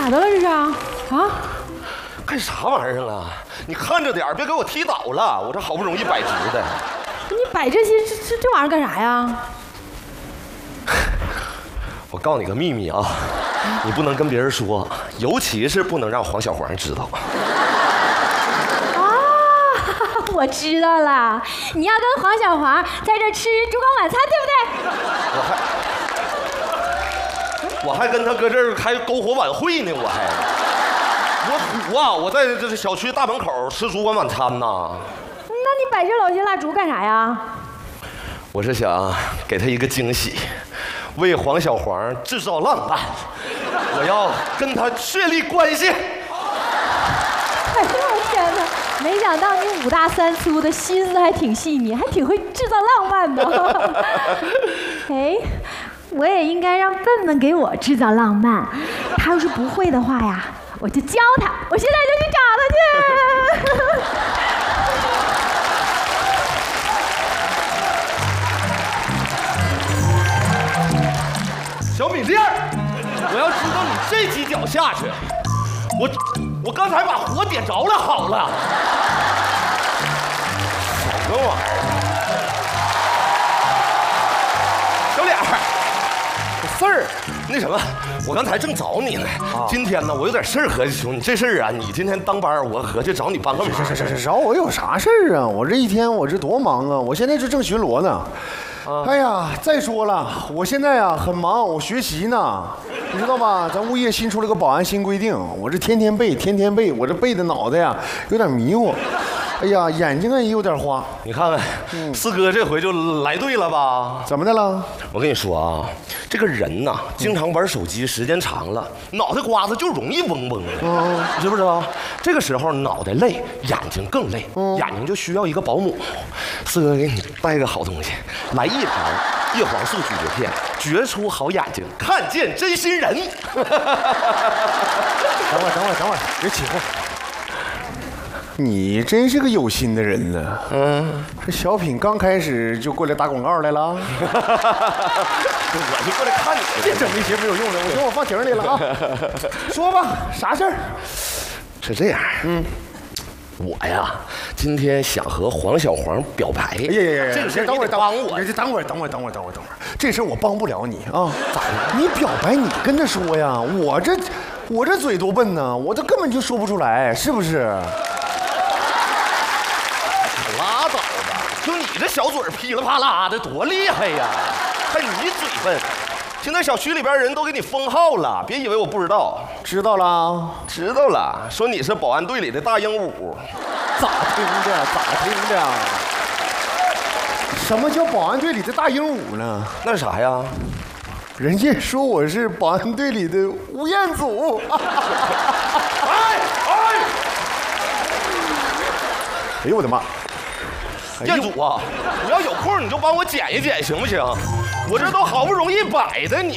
咋的了这是？啊？ 干啥玩意儿了？你看着点儿，别给我踢倒了。我这好不容易摆直的。 你摆这些这玩意儿干啥呀？ 我告诉你个秘密啊，你不能跟别人说，尤其是不能让黄小黄知道。 我知道了，你要跟黄小黄在这吃烛光晚餐，对不对？我还跟他搁这儿开篝火晚会呢，我土啊！我在这小区大门口吃烛光晚餐呢。 那你摆这老些蜡烛干啥呀？ 我是想给他一个惊喜，为黄小黄制造浪漫，我要跟他确立关系。 哎呦我天哪！没想到你5大3粗的心思还挺细腻，还挺会制造浪漫的。哎，我也应该让笨笨给我制造浪漫。他要是不会的话呀，我就教他。我现在就去找他去。 小米粒儿，我要知道你这几脚下去，我刚才把火点着了，好了。什么玩意儿？小脸儿，有事儿。那什么，我刚才正找你呢。今天呢，我有点事儿合计求你。这事儿啊，你今天当班，我合计找你帮个忙。 找我有啥事儿啊？我这一天我这多忙啊！我现在这正巡逻呢。哎呀，再说了，我现在啊很忙，我学习呢，你知道吧？咱物业新出了个保安新规定，我这天天背，我这背的脑袋呀有点迷糊，哎呀，眼睛啊也有点花。 你看看，四哥这回就来对了吧？ 怎么的了？ 我跟你说啊，这个人呐，经常玩手机时间长了，脑袋瓜子就容易嗡嗡的，你知不知道？这个时候脑袋累，眼睛更累，眼睛就需要一个保姆。四哥给你带个好东西，来一盘叶黄素咀嚼片，绝出好眼睛，看见真心人。 等会儿，别起哄。你真是个有心的人呢。这小品刚开始就过来打广告来了。 我就过来看你， 别整那些没有用的，我放瓶里了啊。说吧，啥事儿？ 是这样，我呀，今天想和黄小黄表白。 哎呀， 这个事儿你得帮我。 等会儿，这事儿我帮不了你啊。咋的？你表白你跟他说呀，我这嘴多笨呢，我这根本就说不出来，是不是？ 拉倒吧，就你这小嘴噼里啪啦的，多厉害呀！还你嘴笨。现在小区里边人都给你封号了，别以为我不知道。 知道了， 说你是保安队里的大鹦鹉。 咋听的？什么叫保安队里的大鹦鹉呢？ 那是啥呀？ 人家说我是保安队里的吴彦祖。哎呦我的妈！ 彦祖啊，你要有空你就帮我剪一剪行不行？我这都好不容易摆的，你